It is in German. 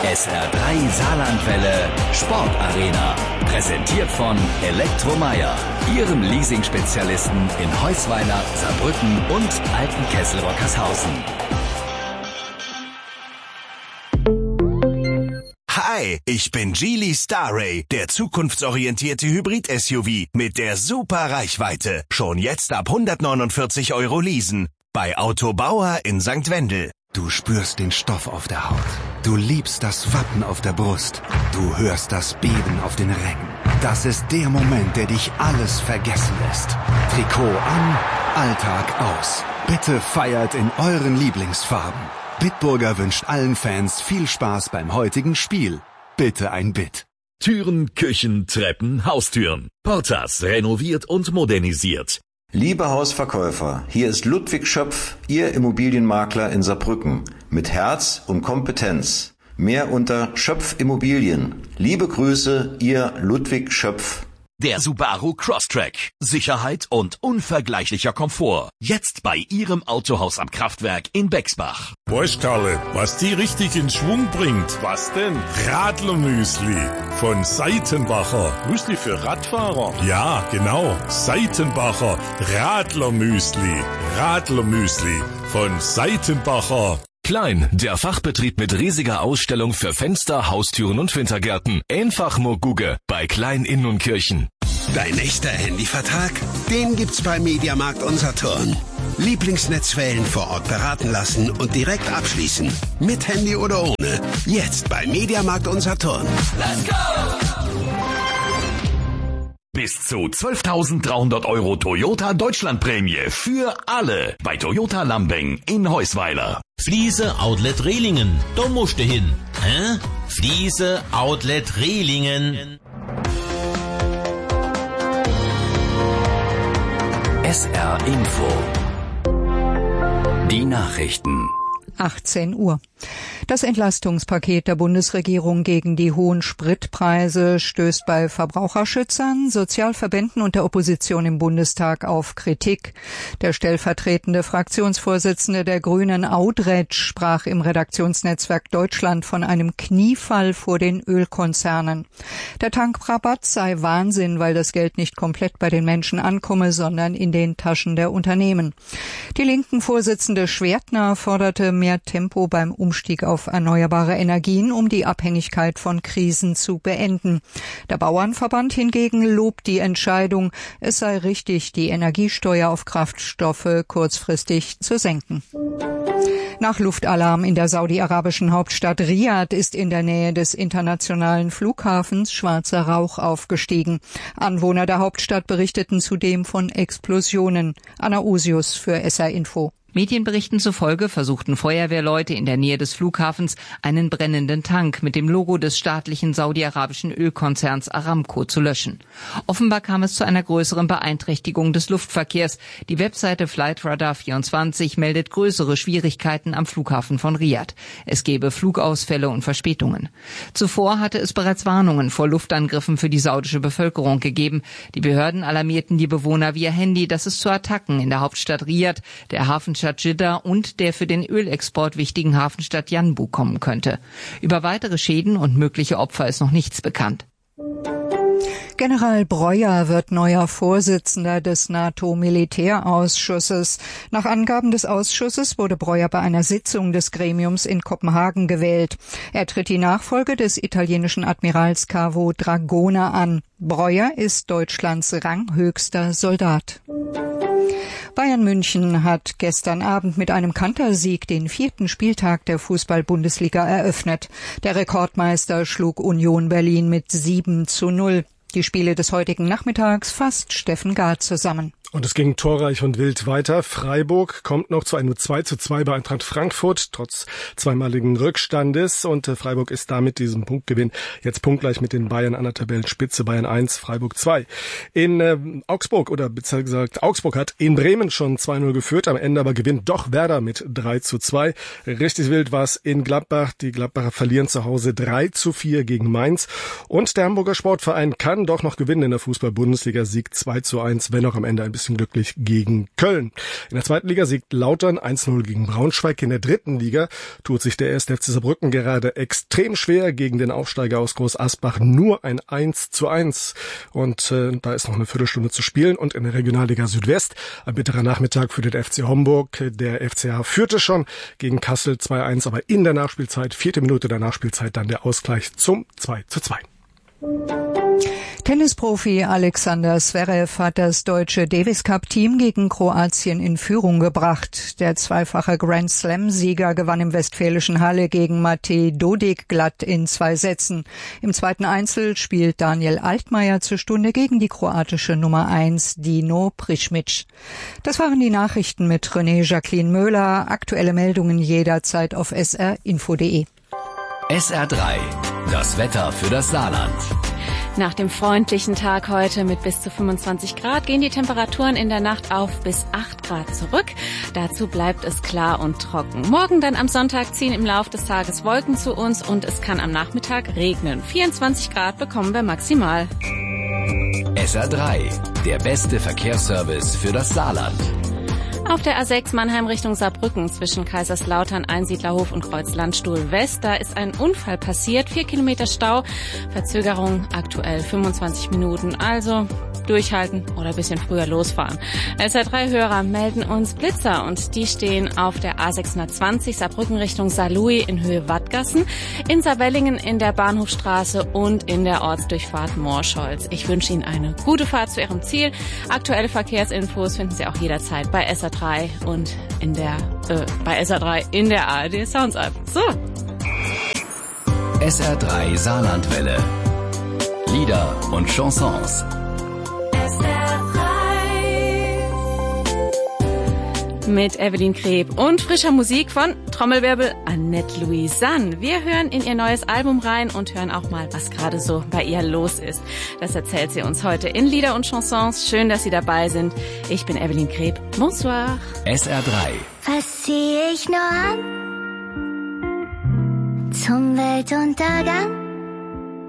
SR3 Saarlandwelle Sportarena. Präsentiert von Elektromeyer, Ihrem Leasing-Spezialisten in Heusweiler, Saarbrücken und Altenkessel-Rockershausen. Hi, ich bin Geely Starray, der zukunftsorientierte Hybrid-SUV mit der super Reichweite. Schon jetzt ab 149 € leasen. Bei Autobauer in St. Wendel. Du spürst den Stoff auf der Haut. Du liebst das Wappen auf der Brust. Du hörst das Beben auf den Rängen. Das ist der Moment, der dich alles vergessen lässt. Trikot an, Alltag aus. Bitte feiert in euren Lieblingsfarben. Bitburger wünscht allen Fans viel Spaß beim heutigen Spiel. Bitte ein Bit. Türen, Küchen, Treppen, Haustüren. Portas renoviert und modernisiert. Liebe Hausverkäufer, hier ist Ludwig Schöpf, Ihr Immobilienmakler in Saarbrücken. Mit Herz und Kompetenz. Mehr unter Schöpf Immobilien. Liebe Grüße, Ihr Ludwig Schöpf. Der Subaru Crosstrek. Sicherheit und unvergleichlicher Komfort. Jetzt bei Ihrem Autohaus am Kraftwerk in Bexbach. Weißt Karle, was die richtig in Schwung bringt? Was denn? Radlermüsli von Seitenbacher. Müsli für Radfahrer? Ja, genau. Seitenbacher Radlermüsli. Radlermüsli von Seitenbacher. Klein, der Fachbetrieb mit riesiger Ausstellung für Fenster, Haustüren und Wintergärten. Einfach nur Gugge bei Klein in Nunkirchen. Dein echter Handyvertrag? Den gibt's bei Mediamarkt Unsaturn. Lieblingsnetzwellen vor Ort beraten lassen und direkt abschließen. Mit Handy oder ohne. Jetzt bei Mediamarkt Unsaturn. Let's go! Bis zu 12.300 € Toyota Deutschlandprämie für alle bei Toyota Lambing in Heusweiler. Fliese Outlet Rehlingen, da musst du hin. Hä? Fliese Outlet Rehlingen. SR Info. Die Nachrichten. 18 Uhr. Das Entlastungspaket der Bundesregierung gegen die hohen Spritpreise stößt bei Verbraucherschützern, Sozialverbänden und der Opposition im Bundestag auf Kritik. Der stellvertretende Fraktionsvorsitzende der Grünen, Audretsch, sprach im Redaktionsnetzwerk Deutschland von einem Kniefall vor den Ölkonzernen. Der Tankrabatt sei Wahnsinn, weil das Geld nicht komplett bei den Menschen ankomme, sondern in den Taschen der Unternehmen. Die linken Vorsitzende Schwertner forderte mehr Tempo beim Umstieg auf erneuerbare Energien, um die Abhängigkeit von Krisen zu beenden. Der Bauernverband hingegen lobt die Entscheidung, es sei richtig, die Energiesteuer auf Kraftstoffe kurzfristig zu senken. Nach Luftalarm in der saudi-arabischen Hauptstadt Riad ist in der Nähe des internationalen Flughafens schwarzer Rauch aufgestiegen. Anwohner der Hauptstadt berichteten zudem von Explosionen. Anna Usius für SR Info. Medienberichten zufolge versuchten Feuerwehrleute in der Nähe des Flughafens einen brennenden Tank mit dem Logo des staatlichen saudi-arabischen Ölkonzerns Aramco zu löschen. Offenbar kam es zu einer größeren Beeinträchtigung des Luftverkehrs. Die Webseite Flightradar24 meldet größere Schwierigkeiten am Flughafen von Riad. Es gebe Flugausfälle und Verspätungen. Zuvor hatte es bereits Warnungen vor Luftangriffen für die saudische Bevölkerung gegeben. Die Behörden alarmierten die Bewohner via Handy, dass es zu Attacken in der Hauptstadt Riad, der Hafenstadt Jeddah und der für den Ölexport wichtigen Hafenstadt Yanbu kommen könnte. Über weitere Schäden und mögliche Opfer ist noch nichts bekannt. General Breuer wird neuer Vorsitzender des NATO-Militärausschusses. Nach Angaben des Ausschusses wurde Breuer bei einer Sitzung des Gremiums in Kopenhagen gewählt. Er tritt die Nachfolge des italienischen Admirals Cavo Dragona an. Breuer ist Deutschlands ranghöchster Soldat. Bayern München hat gestern Abend mit einem Kantersieg den 4. Spieltag der Fußball-Bundesliga eröffnet. Der Rekordmeister schlug Union Berlin mit 7:0. Die Spiele des heutigen Nachmittags fasst Steffen Gard zusammen. Und es ging torreich und wild weiter. Freiburg kommt noch zu einem 2:2 bei Eintracht Frankfurt, trotz zweimaligen Rückstandes. Und Freiburg ist damit diesem Punktgewinn jetzt punktgleich mit den Bayern an der Tabellenspitze. Bayern 1, Freiburg 2. In Augsburg, oder besser gesagt, Augsburg hat in Bremen schon 2:0 geführt. Am Ende aber gewinnt doch Werder mit 3:2. Richtig wild war es in Gladbach. Die Gladbacher verlieren zu Hause 3:4 gegen Mainz. Und der Hamburger Sportverein kann doch noch gewinnen in der Fußball-Bundesliga. Sieg 2:1, wenn auch am Ende ein bisschen bisschen glücklich gegen Köln. In der zweiten Liga siegt Lautern 1-0 gegen Braunschweig. In der dritten Liga tut sich der 1. FC Saarbrücken gerade extrem schwer gegen den Aufsteiger aus Groß Asbach. Nur ein 1:1. Und da ist noch eine Viertelstunde zu spielen. Und in der Regionalliga Südwest ein bitterer Nachmittag für den FC Homburg. Der FCH führte schon gegen Kassel 2:1, aber in der Nachspielzeit, 4. Minute der Nachspielzeit, dann der Ausgleich zum 2:2. Tennisprofi Alexander Zverev hat das deutsche Davis Cup Team gegen Kroatien in Führung gebracht. Der zweifache Grand Slam Sieger gewann im westfälischen Halle gegen Matej Dodig glatt in 2 Sätzen. Im zweiten Einzel spielt Daniel Altmaier zur Stunde gegen die kroatische Nummer 1 Dino Prišmic. Das waren die Nachrichten mit René Jacqueline Möhler. Aktuelle Meldungen jederzeit auf srinfo.de. SR3, das Wetter für das Saarland. Nach dem freundlichen Tag heute mit bis zu 25 Grad gehen die Temperaturen in der Nacht auf bis 8 Grad zurück. Dazu bleibt es klar und trocken. Morgen dann am Sonntag ziehen im Laufe des Tages Wolken zu uns und es kann am Nachmittag regnen. 24 Grad bekommen wir maximal. SR3, der beste Verkehrsservice für das Saarland. Auf der A6 Mannheim Richtung Saarbrücken zwischen Kaiserslautern, Einsiedlerhof und Kreuzlandstuhl West, da ist ein Unfall passiert, 4 Kilometer Stau, Verzögerung aktuell 25 Minuten, also durchhalten oder ein bisschen früher losfahren. SR3-Hörer melden uns Blitzer und die stehen auf der A620 Saarbrücken Richtung Saarlouis in Höhe Wattgassen, in Saarwellingen in der Bahnhofstraße und in der Ortsdurchfahrt Morscholz. Ich wünsche Ihnen eine gute Fahrt zu Ihrem Ziel. Aktuelle Verkehrsinfos finden Sie auch jederzeit bei SR3 und bei SR3 in der ARD Sounds App. So. SR3 Saarlandwelle. Lieder und Chansons. Mit Evelyn Kreb und frischer Musik von Trommelwirbel Annette Louisanne. Wir hören in ihr neues Album rein und hören auch mal, was gerade so bei ihr los ist. Das erzählt sie uns heute in Lieder und Chansons. Schön, dass Sie dabei sind. Ich bin Evelyn Kreb. Bonsoir. SR3. Was zieh ich nur an? Zum Weltuntergang?